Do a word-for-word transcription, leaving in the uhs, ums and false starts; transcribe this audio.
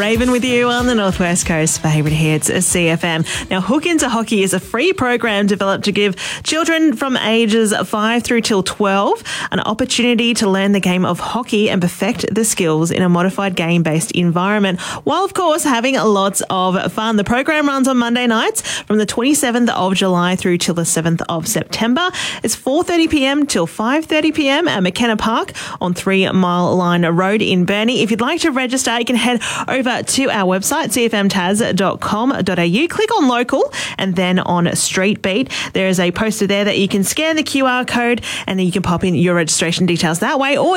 Raven with you on the Northwest Coast favourite hits, C F M. Now, Hook Into Hockey is a free program developed to give children from ages five through till twelve an opportunity to learn the game of hockey and perfect the skills in a modified game-based environment, while, of course, having lots of fun. The program runs on Monday nights from the twenty-seventh of July through till the seventh of September. It's four thirty p m till five thirty p m at McKenna Park on Three Mile Line Road in Burnie. If you'd like to register, you can head over to our website, c f m tas dot com dot a u. Click on local and then on Street Beat. There is a poster there that you can scan the Q R code and then you can pop in your registration details that way, or